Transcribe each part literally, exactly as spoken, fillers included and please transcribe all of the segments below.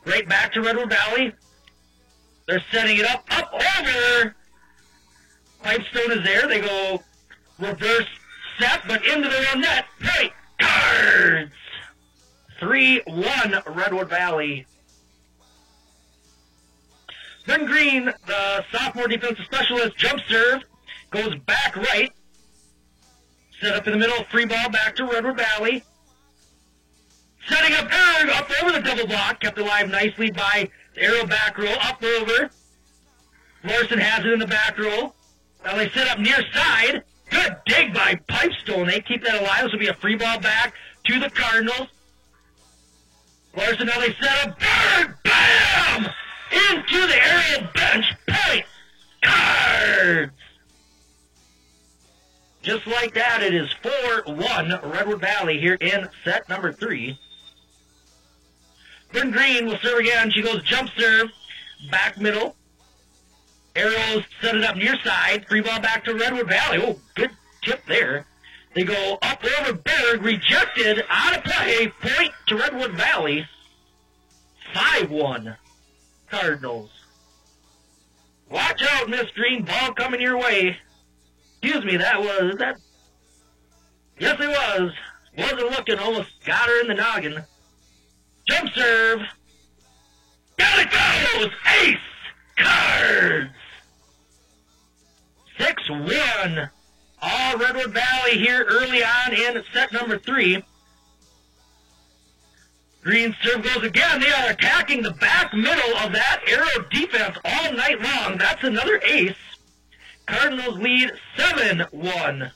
Right back to Redwood Valley. They're setting it up, up over. Pipestone is there. They go reverse set, but into their own net. Point Cards! three one Redwood Valley. Ben Green, the sophomore defensive specialist, jump serve, goes back right. Set up in the middle, free ball back to Redwood Valley. Setting up Berg, up over the double block, kept alive nicely by the arrow back roll, up over. Larson has it in the back roll. Now they set up near side. Good dig by Pipestone. They keep that alive. This will be a free ball back to the Cardinals. Larson, now they set up Berg, bam! Into the aerial bench, point Cards! Just like that, it is four one Redwood Valley here in set number three. Bryn Green will serve again. She goes jump serve, back middle. Arrows set it up near side. Free ball back to Redwood Valley. Oh, good tip there. They go up over Berg, rejected, out of play, point to Redwood Valley. five one Cardinals. Watch out, Miss Green. Ball coming your way. Excuse me, that was, that, yes it was. Wasn't looking, almost got her in the noggin. Jump serve. Down it goes! Ace Cards! six one. All Redwood Valley here early on in set number three. Green serve goes again. They are attacking the back middle of that arrow defense all night long. That's another ace. Cardinals lead seven one.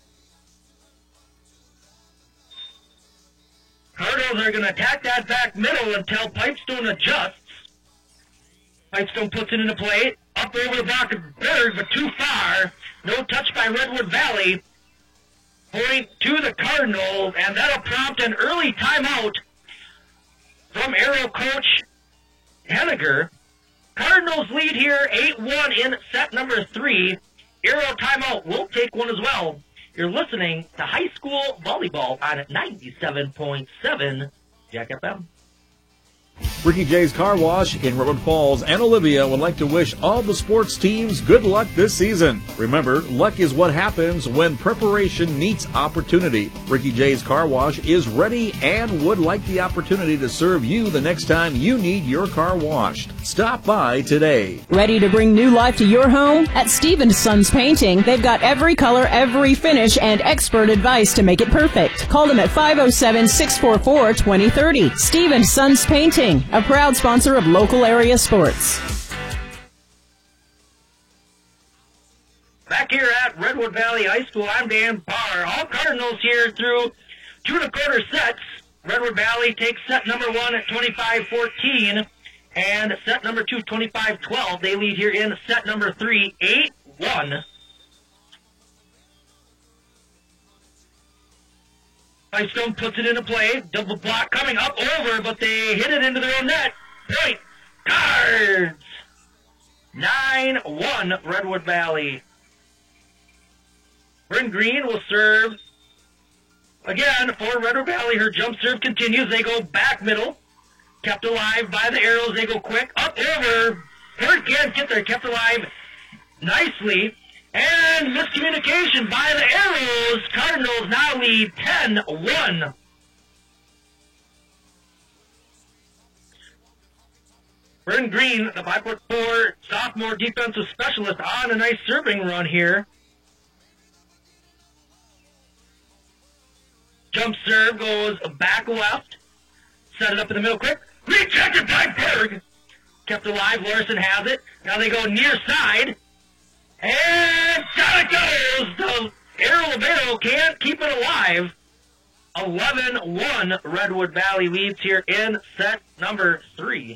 Cardinals are going to attack that back middle until Pipestone adjusts. Pipestone puts it into play. Up over the block of Berg, but too far. No touch by Redwood Valley. Point to the Cardinals, and that'll prompt an early timeout from Arrow coach Henniger. Cardinals lead here eight one in set number three. Arrow timeout will take one as well. You're listening to high school volleyball on ninety-seven point seven Jack F M. Ricky J's Car Wash in Redwood Falls and Olivia would like to wish all the sports teams good luck this season. Remember, luck is what happens when preparation meets opportunity. Ricky J's Car Wash is ready and would like the opportunity to serve you the next time you need your car washed. Stop by today. Ready to bring new life to your home? At Steve Sons Painting, they've got every color, every finish, and expert advice to make it perfect. Call them at five oh seven, six four four, two oh three oh. Steve Sons Painting, a proud sponsor of local area sports. Back here at Redwood Valley High School, I'm Dan Barr. All Cardinals here through two and a quarter sets. Redwood Valley takes set number one at twenty-five fourteen, and set number two, twenty-five twelve. They lead here in set number three, eight one. Pipestone puts it into play. Double block coming up over, but they hit it into their own net. Point Cards! nine one Redwood Valley. Bryn Green will serve again for Redwood Valley. Her jump serve continues. They go back middle. Kept alive by the arrows. They go quick. Up over. Bird can't get there. Kept alive nicely. And miscommunication by the arrows. Cardinals now lead ten one. Bryn Green, the five foot four sophomore defensive specialist, on a nice serving run here. Jump serve goes back left. Set it up in the middle quick. Rejected by Berg. Kept alive. Larson has it. Now they go near side. And down it goes. The Arrow Libero can't keep it alive. eleven one Redwood Valley leads here in set number three.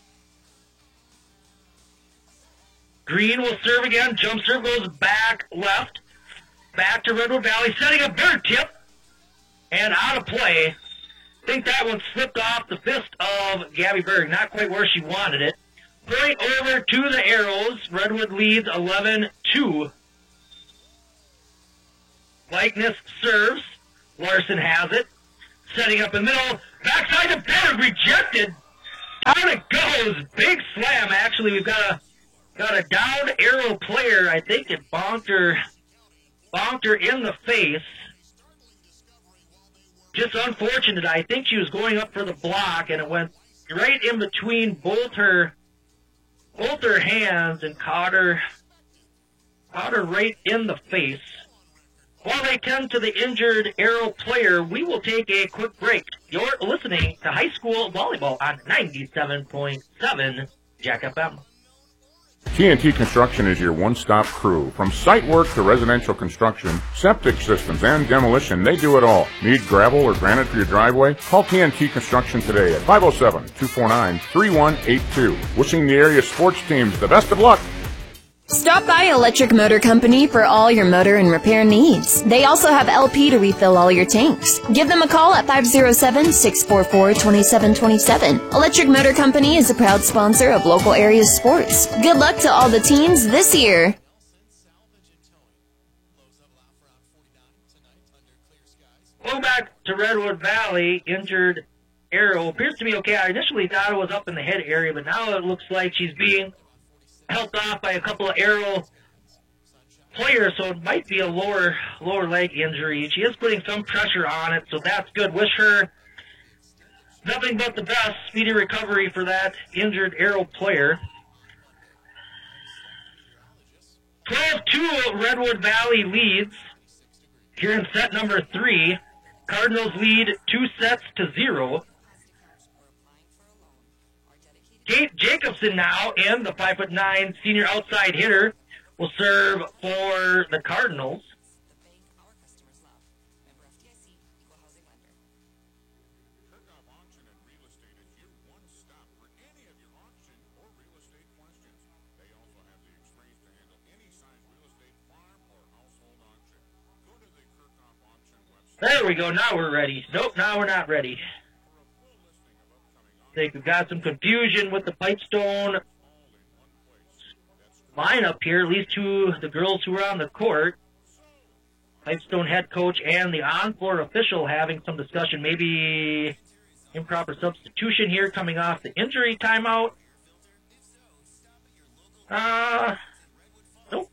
Green will serve again. Jump serve goes back left. Back to Redwood Valley. Setting a bird tip. And out of play. I think that one slipped off the fist of Gabby Berg. Not quite where she wanted it. Point over to the Arrows. Redwood leads eleven two. Likeness serves. Larson has it. Setting up in the middle. Backside to Berg. Rejected. Down it goes. Big slam. Actually, we've got a got a downed Arrow player. I think it bonked her, bonked her in the face. Just unfortunate. I think she was going up for the block, and it went right in between both her, both her hands, and caught her, caught her right in the face. While they tend to the injured Arrow player, we will take a quick break. You're listening to High School Volleyball on ninety-seven point seven Jack F M. T N T Construction is your one-stop crew. From site work to residential construction, septic systems, and demolition, they do it all. Need gravel or granite for your driveway? Call T N T Construction today at five oh seven, two four nine, three one eight two. Wishing the area sports teams the best of luck. Stop by Electric Motor Company for all your motor and repair needs. They also have L P to refill all your tanks. Give them a call at five oh seven, six four four, two seven two seven. Electric Motor Company is a proud sponsor of local area sports. Good luck to all the teams this year. Go back to Redwood Valley. Injured Arrow appears to be okay. I initially thought it was up in the head area, but now it looks like she's being helped off by a couple of Arrow players, so it might be a lower lower leg injury. She is putting some pressure on it, so that's good. Wish her nothing but the best, speedy recovery for that injured Arrow player. twelve two Redwood Valley leads here in set number three. Cardinals lead two sets to zero. Kate Jacobson now, and the five foot nine senior outside hitter, will serve for the Cardinals. There we go. Now we're ready. Nope, now we're not ready. I think we've got some confusion with the Pipestone lineup here, at least two the girls who are on the court. Pipestone head coach and the on-floor official having some discussion, maybe improper substitution here coming off the injury timeout. Uh, nope.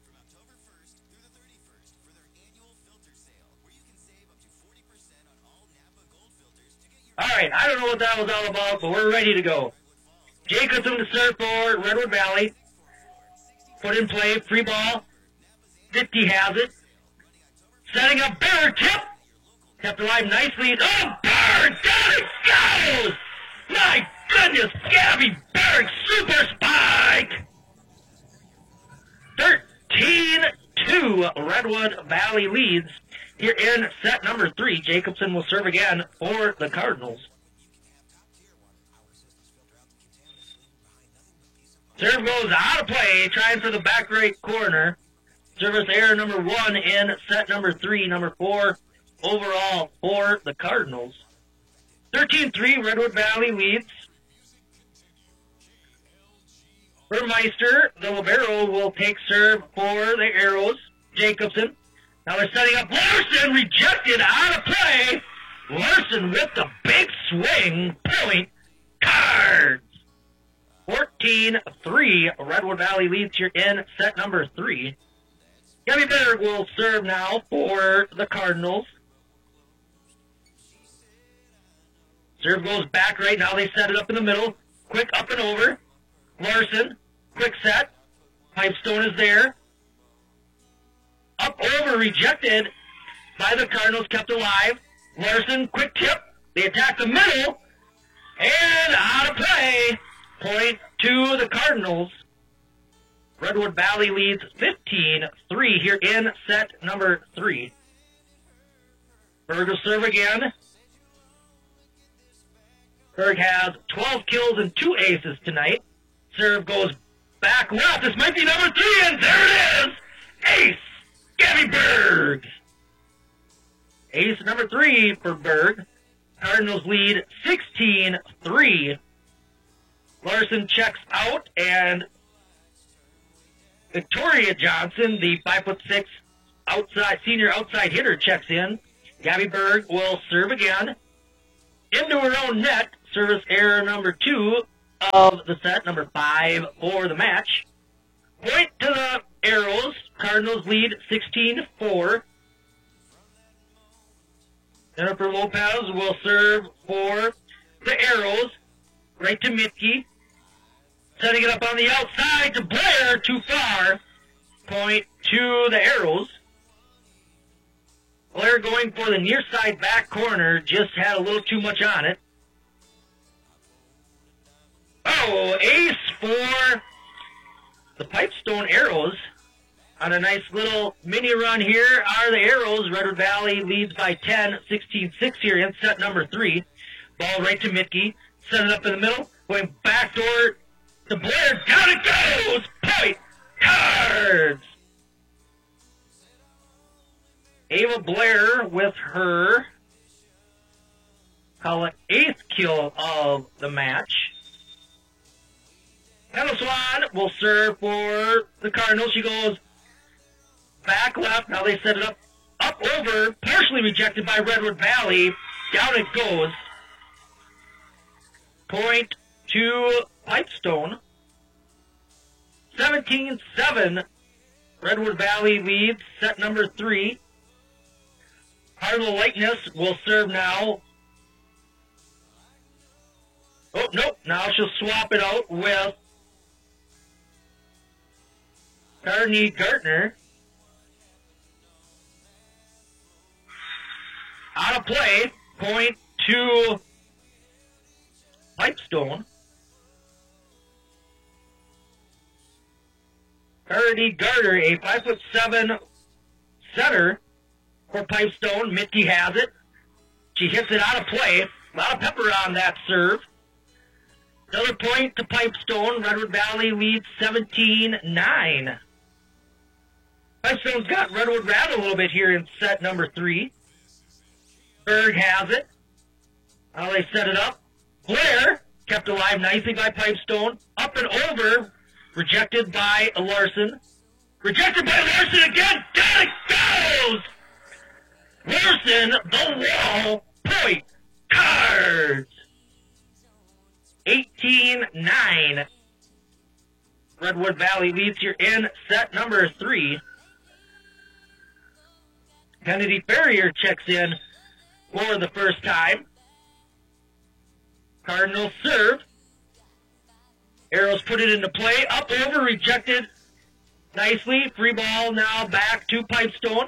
All right, I don't know what that was all about, but we're ready to go. Jacobson to serve for Redwood Valley. Put in play, free ball. fifty has it. Setting up Berg, tip. Kept alive nicely. Oh, Berg, down it goes! My goodness, Gabby Berg, super spike! thirteen two, Redwood Valley leads. Here in set number three, Jacobson will serve again for the Cardinals. Serve goes out of play, trying for the back right corner. Service error number one in set number three, number four overall for the Cardinals. thirteen three, Redwood Valley leads. Burmeister, the libero, will take serve for the Arrows. Jacobson. Now they're setting up Larson, rejected, out of play. Larson with the big swing, point, Cards. fourteen three, Redwood Valley leads here in set number three. Gabby Berg will serve now for the Cardinals. Serve goes back right now. They set it up in the middle. Quick up and over. Larson, quick set. Pipestone is there. Up over, rejected by the Cardinals, kept alive. Larson, quick tip. They attack the middle. And out of play. Point to the Cardinals. Redwood Valley leads fifteen three here in set number three. Berg will serve again. Berg has twelve kills and two aces tonight. Serve goes back left. This might be number three, and there it is! Ace! Gabby Berg! Ace number three for Berg. Cardinals lead sixteen three. Larson checks out, and Victoria Johnson, the five foot six outside senior outside hitter, checks in. Gabby Berg will serve again. Into her own net. Service error number two of the set, number five for the match. Point to the Arrows. Cardinals lead sixteen to four. Jennifer Lopez will serve for the Arrows. Right to Mitke. Setting it up on the outside to Blair. Too far. Point to the Arrows. Blair going for the near side back corner. Just had a little too much on it. Oh, ace for the Pipestone Arrows. On a nice little mini run here are the Arrows. Redwood Valley leads by ten, sixteen six here in set number three. Ball right to Mitke. Set it up in the middle. Going backdoor to Blair. Down it goes! Point! Cards! Ava Blair with her, call it eighth kill of the match. Hannah Swan will serve for the Cardinals. She goes back left. Now they set it up, up over, partially rejected by Redwood Valley. Down it goes. Point to Pipestone. seventeen seven. Redwood Valley leads set number three. Heart of the Lightness will serve now. Oh, nope. Now she'll swap it out with Carney Gartner. Out of play. Point to Pipestone. Carney Gartner, a five foot seven setter for Pipestone. Mitke has it. She hits it out of play. A lot of pepper on that serve. Another point to Pipestone. Redwood Valley leads seventeen nine. Pipestone's got Redwood rattled a little bit here in set number three. Berg has it. Now they set it up. Blair kept alive nicely by Pipestone. Up and over. Rejected by Larson. Rejected by Larson again. Down it goes! Larson, the wall. Point. Cards. eighteen nine. Redwood Valley leads here in set number three. Kennedy Ferrier checks in for the first time. Cardinals serve. Arrows put it into play. Up over, rejected nicely. Free ball now back to Pipestone.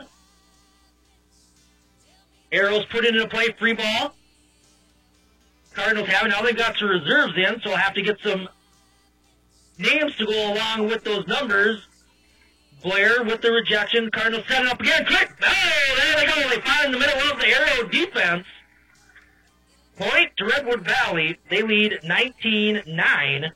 Arrows put it into play. Free ball. Cardinals have it. Now they've got some reserves in, so we'll have to get some names to go along with those numbers. Blair with the rejection. Cardinals set it up again. Quick! Oh, there they go. They find in the middle of the Arrow defense. Point to Redwood Valley. They lead nineteen nine.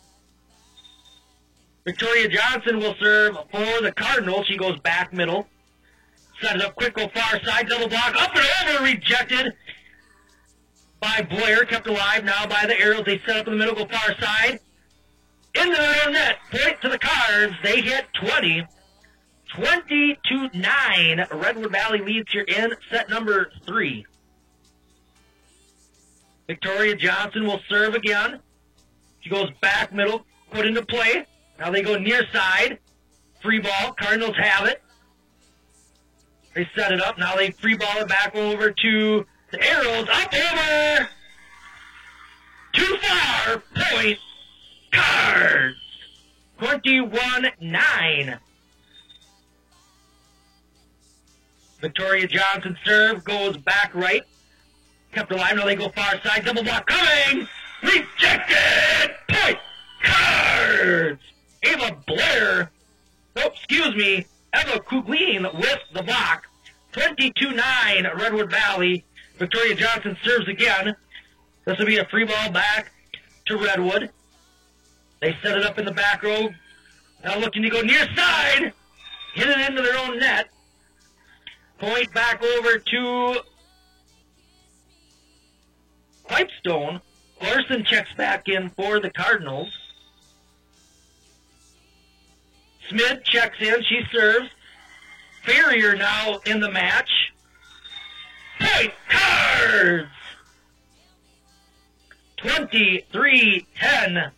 Victoria Johnson will serve for the Cardinals. She goes back middle. Set it up quick, go far side, double block, up and over, rejected by Blair, kept alive now by the Arrows. They set up in the middle, go far side. Into their own net, point to the Cards. They hit twenty. twenty to nine. Redwood Valley leads here in set number three. Victoria Johnson will serve again. She goes back middle, put into play. Now they go near side. Free ball. Cardinals have it. They set it up. Now they free ball it back over to the Arrows. Up over. Too far. Point. Cards. twenty-one nine. Victoria Johnson serve. Goes back right. Kept alive. Now they go far side. Double block coming. Rejected. Point. Cards. Ava Blair, oh, excuse me, Eva Kuglin with the block. twenty-two nine, Redwood Valley. Victoria Johnson serves again. This will be a free ball back to Redwood. They set it up in the back row. Now looking to go near side. Hit it into their own net. Point back over to Pipestone. Larson checks back in for the Cardinals. Smith checks in. She serves. Ferrier now in the match. Point. Cards. twenty-three ten.